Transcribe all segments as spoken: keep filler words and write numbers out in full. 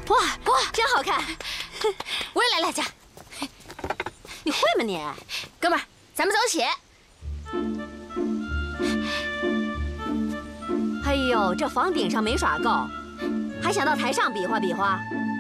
哇哇，真好看！我也来两下。你会吗你？哥们儿，咱们走起！哎呦，这房顶上没耍够，还想到台上比划比划？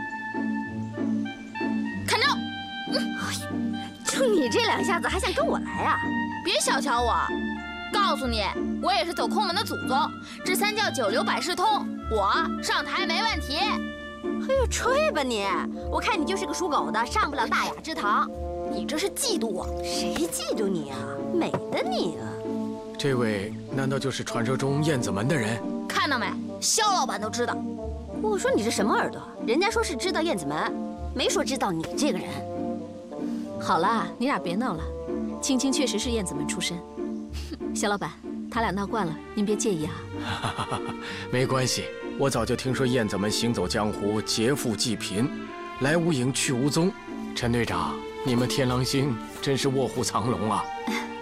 看招！嗯，哎呦，就你这两下子还想跟我来啊？ 别小瞧我，告诉你，我也是走空门的祖宗，这三教九流百事通，我上台没问题。 哎呦，吹吧你！我看你就是个属狗的，上不了大雅之堂。 你这是嫉妒我？ 谁嫉妒你啊？美的你啊！ 这位难道就是传说中燕子门的人？ 看到没？肖老板都知道。 我说你这什么耳朵？人家说是知道燕子门，没说知道你这个人。 好了，你俩别闹了。青青确实是燕子门出身。肖老板，他俩闹惯了，您别介意啊。 没关系，我早就听说燕子门行走江湖，劫富济贫，来无影去无踪。陈队长，你们天狼星真是卧虎藏龙啊！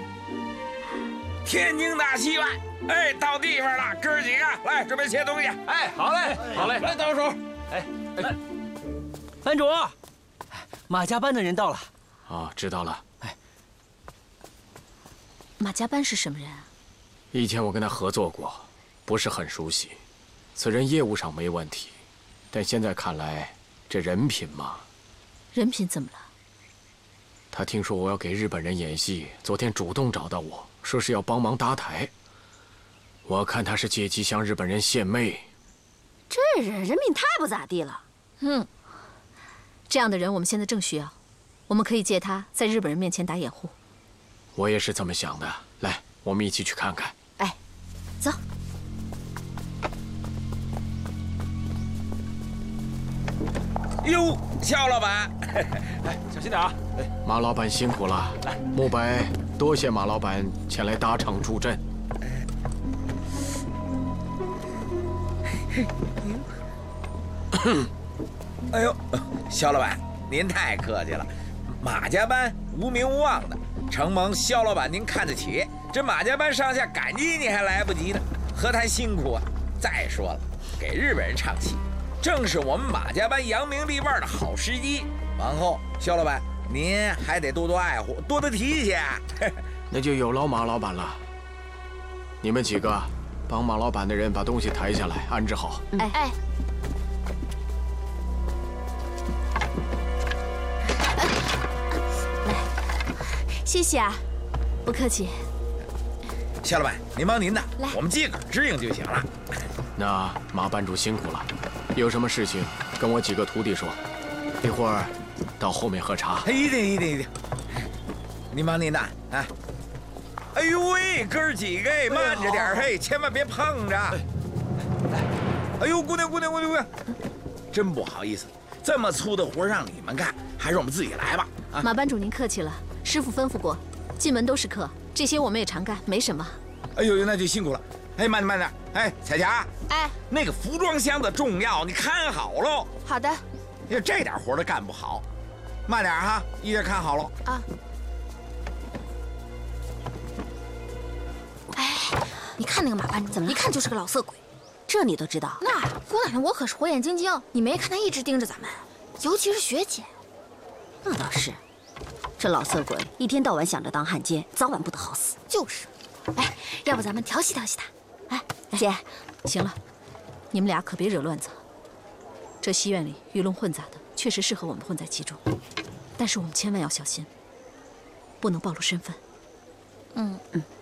天津大戏院，哎，到地方了，哥儿几个来准备切东西。 哎，好嘞，好嘞， 来倒手。 哎哎，班主，马家班的人到了。 啊，知道了。 哎， 马家班是什么人啊？ 以前我跟他合作过，不是很熟悉。此人业务上没问题，但现在看来，这人品嘛…… 人品怎么了？ 他听说我要给日本人演戏，昨天主动找到我说是要帮忙搭台。我看他是借机向日本人献媚。 这人人品太不咋地了。 嗯，这样的人我们现在正需要，我们可以借他在日本人面前打掩护。 我也是这么想的。来，我们一起去看看。 哎，走。 哟，肖老板， 哎，小心点啊！哎， 马老板辛苦了。 来， 慕白多谢马老板前来搭场助阵。 哎呦，肖老板，您太客气了。马家班无名无望的，承蒙肖老板您看得起，这马家班上下感激你还来不及呢，何谈辛苦啊？再说了，给日本人唱戏，正是我们马家班扬名立万的好时机。往后，肖老板您还得多多爱护，多多提携。 那就有劳马老板了。你们几个帮马老板的人把东西抬下来，安置好。 哎哎。 谢谢啊，不客气。 肖老板，您忙您的，我们自个儿支应就行了。 那马班主辛苦了，有什么事情跟我几个徒弟说，一会儿到后面喝茶。 一定一定一定。您忙您的啊。哎呦喂，哥儿几个慢着点嘿，千万别碰着。哎呦，姑娘姑娘姑娘姑娘，真不好意思，这么粗的活让你们干，还是我们自己来吧。啊， 马班主您客气了。师傅吩咐过，进门都是客，这些我们也常干，没什么。 哎呦，那就辛苦了。哎，慢点慢点。哎，彩霞， 哎， 那个服装箱子重要，你看好喽。 好的。 要这点活都干不好，慢点哈，一点看好喽。 啊。哎，你看那个马班主，怎么一看就是个老色鬼？ 这你都知道？ 那姑奶奶我可是火眼金睛，你没看他一直盯着咱们，尤其是学姐。 那倒是。这老色鬼一天到晚想着当汉奸，早晚不得好死。 就是，哎，要不咱们调戏调戏他？ 哎，姐， 行了，你们俩可别惹乱子。这戏院里鱼龙混杂的，确实适合我们混在其中，但是我们千万要小心，不能暴露身份。 嗯嗯。